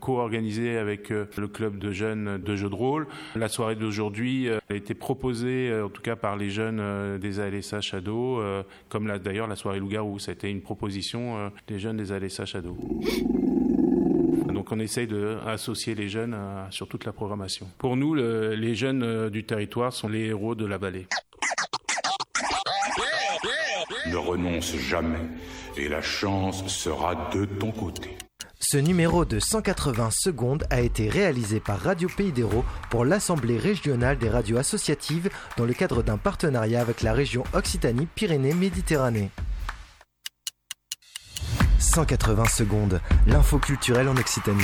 co-organisé avec le club de jeunes de jeux de rôle. La soirée d'aujourd'hui a été proposée, en tout cas par les jeunes des ALSH ados, comme d'ailleurs la soirée Loup-Garou. C'était une proposition des jeunes des ALSH ados. Donc on essaye d'associer les jeunes sur toute la programmation. Pour nous, les jeunes du territoire sont les héros de la vallée. Ne renonce jamais et la chance sera de ton côté. Ce numéro de 180 secondes a été réalisé par Radio Pays d'Hérault pour l'Assemblée régionale des radios associatives dans le cadre d'un partenariat avec la région Occitanie-Pyrénées-Méditerranée. 180 secondes, l'info culturelle en Occitanie.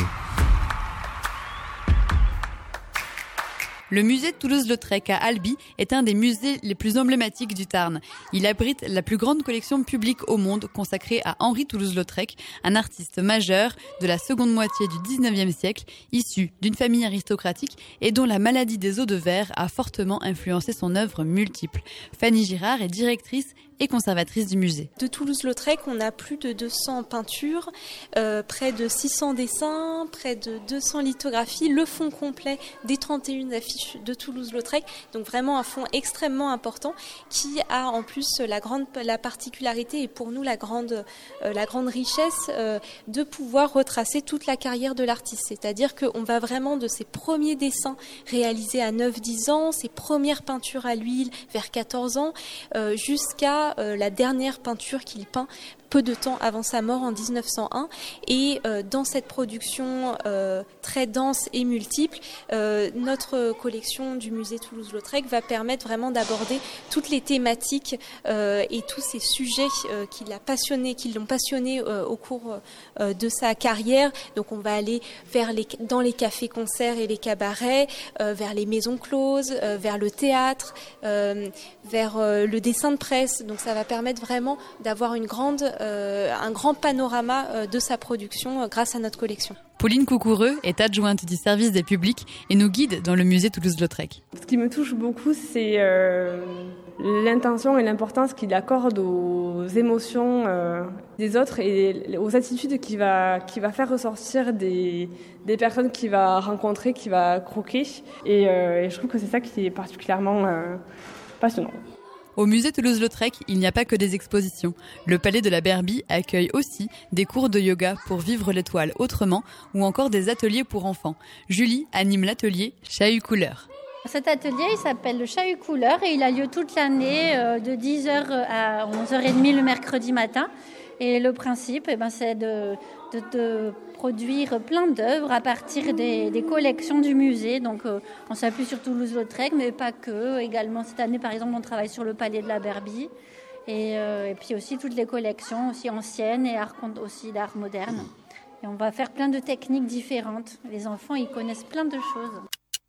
Le musée de Toulouse-Lautrec à Albi est un des musées les plus emblématiques du Tarn. Il abrite la plus grande collection publique au monde consacrée à Henri Toulouse-Lautrec, un artiste majeur de la seconde moitié du 19e siècle, issu d'une famille aristocratique et dont la maladie des os de verre a fortement influencé son œuvre multiple. Fanny Girard est directrice et conservatrice du musée. De Toulouse-Lautrec, on a plus de 200 peintures, près de 600 dessins, près de 200 lithographies, le fond complet des 31 affiches de Toulouse-Lautrec, donc vraiment un fond extrêmement important qui a en plus la particularité et pour nous la grande richesse de pouvoir retracer toute la carrière de l'artiste. C'est-à-dire qu'on va vraiment de ses premiers dessins réalisés à 9-10 ans, ses premières peintures à l'huile vers 14 ans, jusqu'à la dernière peinture qu'il peint peu de temps avant sa mort en 1901. Et dans cette production très dense et multiple, notre collection du musée Toulouse-Lautrec va permettre vraiment d'aborder toutes les thématiques et tous ces sujets qui l'ont passionné au cours de sa carrière. Donc on va aller dans les cafés-concerts et les cabarets, vers les maisons closes, vers le théâtre, vers le dessin de presse. Donc ça va permettre vraiment d'avoir un grand panorama de sa production grâce à notre collection. Pauline Coucoureux est adjointe du service des publics et nous guide dans le musée Toulouse-Lautrec. Ce qui me touche beaucoup, c'est l'intention et l'importance qu'il accorde aux émotions des autres et aux attitudes qu'il va faire ressortir des personnes qu'il va rencontrer, qu'il va croquer. Et je trouve que c'est ça qui est particulièrement passionnant. Au musée Toulouse-Lautrec, il n'y a pas que des expositions. Le palais de la Berbie accueille aussi des cours de yoga pour vivre l'étoile autrement ou encore des ateliers pour enfants. Julie anime l'atelier Chahut Couleur. Cet atelier, il s'appelle le Chahut Couleur et il a lieu toute l'année de 10h à 11h30 le mercredi matin. Et le principe, c'est de produire plein d'œuvres à partir des collections du musée. Donc on s'appuie sur Toulouse-Lautrec, mais pas que. Également cette année, par exemple, on travaille sur le palais de la Berbie. Et puis aussi toutes les collections aussi anciennes et aussi d'art moderne. Et on va faire plein de techniques différentes. Les enfants, ils connaissent plein de choses.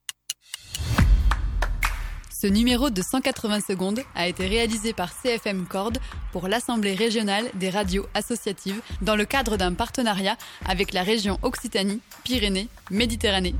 Ce numéro de 180 secondes a été réalisé par CFM Cordes pour l'Assemblée régionale des radios associatives dans le cadre d'un partenariat avec la région Occitanie-Pyrénées-Méditerranée.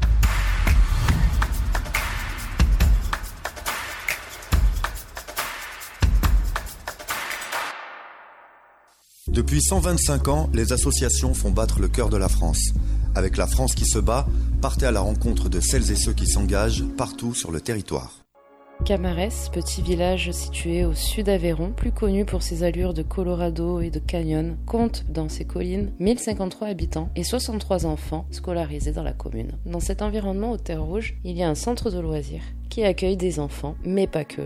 Depuis 125 ans, les associations font battre le cœur de la France. Avec La France qui se bat, partez à la rencontre de celles et ceux qui s'engagent partout sur le territoire. Camarès, petit village situé au sud d'Aveyron, plus connu pour ses allures de Colorado et de canyon, compte dans ses collines 1053 habitants et 63 enfants scolarisés dans la commune. Dans cet environnement aux terres rouges, il y a un centre de loisirs qui accueille des enfants, mais pas que.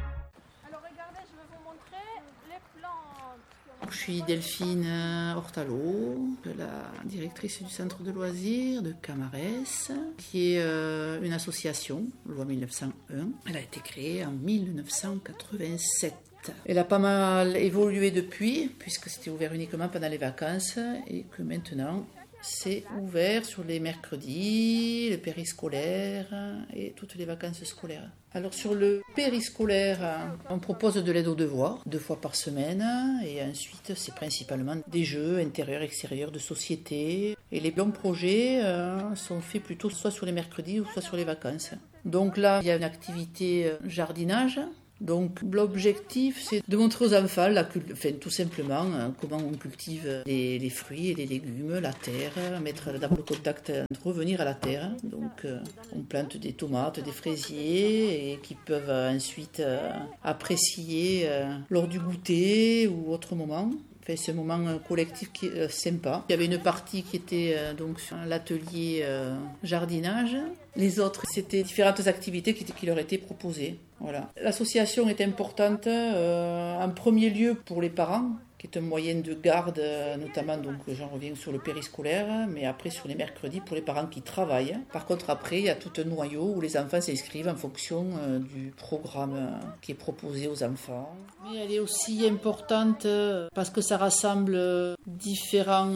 Je suis Delphine Hortalot, la directrice du centre de loisirs de Camarès, qui est une association, loi 1901. Elle a été créée en 1987. Elle a pas mal évolué depuis, puisque c'était ouvert uniquement pendant les vacances, et que maintenant c'est ouvert sur les mercredis, le périscolaire et toutes les vacances scolaires. Alors sur le périscolaire, on propose de l'aide aux devoirs 2 fois par semaine et ensuite c'est principalement des jeux intérieurs, extérieurs, de société. Et les longs projets sont faits plutôt soit sur les mercredis ou soit sur les vacances. Donc là, il y a une activité jardinage Donc l'objectif, c'est de montrer aux enfants, tout simplement, comment on cultive les fruits et les légumes, la terre, mettre d'abord le contact, revenir à la terre. Donc on plante des tomates, des fraisiers, et qui peuvent ensuite apprécier lors du goûter ou autre moment. C'est un moment collectif qui est sympa. Il y avait une partie qui était donc sur l'atelier jardinage. Les autres, c'était différentes activités qui leur étaient proposées. Voilà. L'association est importante en premier lieu pour les parents, qui est un moyen de garde, notamment, donc j'en reviens sur le périscolaire, mais après sur les mercredis pour les parents qui travaillent. Par contre, après, il y a tout un noyau où les enfants s'inscrivent en fonction du programme qui est proposé aux enfants. Mais elle est aussi importante parce que ça rassemble différents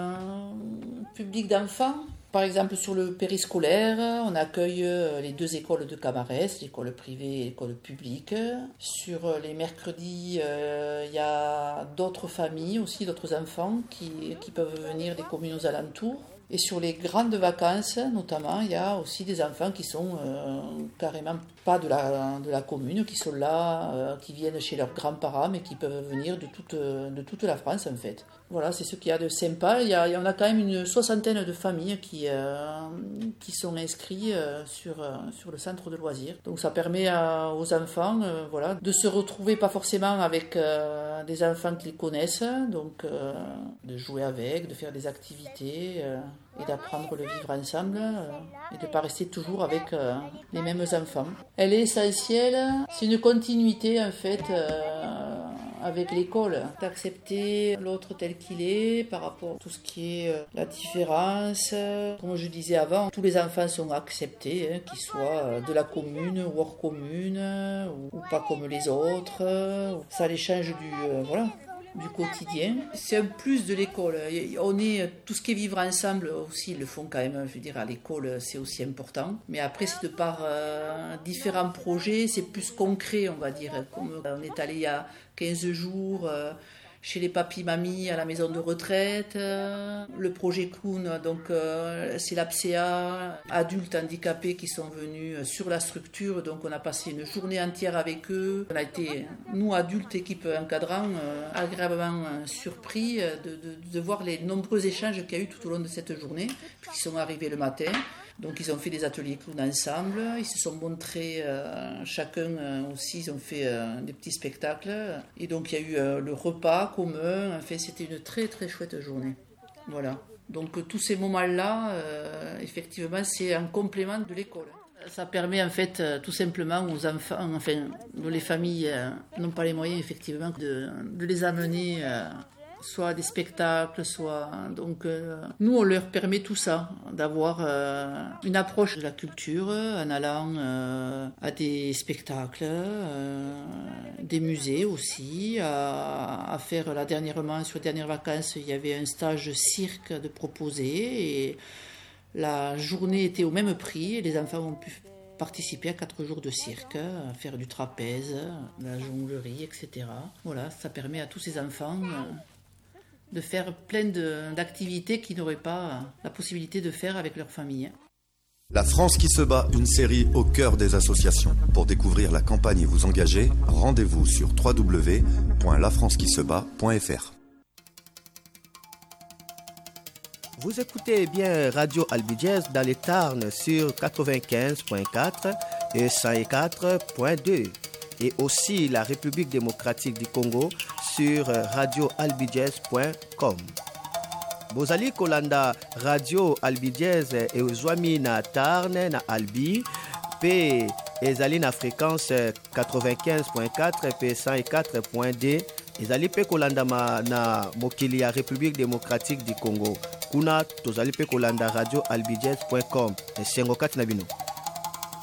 publics d'enfants. Par exemple, sur le périscolaire, on accueille les 2 écoles de Camarès, l'école privée et l'école publique. Sur les mercredis, il y a d'autres familles aussi, d'autres enfants qui peuvent venir des communes aux alentours. Et sur les grandes vacances, notamment, il y a aussi des enfants qui sont carrément pas de la commune, qui sont là, qui viennent chez leurs grands-parents, mais qui peuvent venir de toute la France, en fait. Voilà, c'est ce qu'il y a de sympa. Il y en a quand même une 60aine de familles qui sont inscrits sur le centre de loisirs. Donc ça permet aux enfants de se retrouver, pas forcément avec des enfants qu'ils connaissent, donc de jouer avec, de faire des activités et d'apprendre le vivre ensemble et de ne pas rester toujours avec les mêmes enfants. Elle est essentielle, c'est une continuité en fait avec l'école, d'accepter l'autre tel qu'il est par rapport à tout ce qui est la différence. Comme je disais avant, tous les enfants sont acceptés, qu'ils soient de la commune ou hors commune, ou pas comme les autres. Ça les change du quotidien. C'est un plus de l'école. Tout ce qui est vivre ensemble aussi, ils le font quand même, je veux dire, à l'école, c'est aussi important. Mais après, c'est de par différents projets, c'est plus concret, on va dire. Comme on est allé il y a 15 jours chez les papis-mamies à la maison de retraite. Le projet Clown, donc c'est l'APCA, adultes handicapés qui sont venus sur la structure. Donc on a passé une journée entière avec eux. On a été, nous adultes, équipe encadrant, agréablement surpris de voir les nombreux échanges qu'il y a eu tout au long de cette journée, puisqu'ils sont arrivés le matin. Donc ils ont fait des ateliers clown ensemble, ils se sont montrés chacun aussi, ils ont fait des petits spectacles. Et donc il y a eu le repas commun, en fait c'était une très très chouette journée. Voilà. Donc tous ces moments-là, effectivement, c'est un complément de l'école. Ça permet en fait tout simplement aux enfants, enfin les familles n'ont pas les moyens effectivement de les amener soit des spectacles, soit... Donc nous, on leur permet tout ça, d'avoir une approche de la culture en allant à des spectacles, des musées aussi, à faire dernièrement, sur les dernières vacances, il y avait un stage cirque de proposer et la journée était au même prix et les enfants ont pu participer à 4 jours de cirque, à faire du trapèze, de la jonglerie, etc. Voilà, ça permet à tous ces enfants de faire plein d'activités qu'ils n'auraient pas la possibilité de faire avec leur famille. La France qui se bat, une série au cœur des associations. Pour découvrir la campagne et vous engager, rendez-vous sur www.lafrancequisebat.fr. Vous écoutez bien Radio Albi Jazz dans les Tarn sur 95.4 et 104.2. Et aussi la République démocratique du Congo sur radioalbijazz.com. Bozali kolanda Radio Albi Jazz et Ozwami na Tarn na Albi pe ezali na fréquence 95.4 pe 104.2 ezali pe kolanda na mokili ya République démocratique du Congo. Kuna tozali pe kolanda radioalbijazz.com. Esengo kati na bino.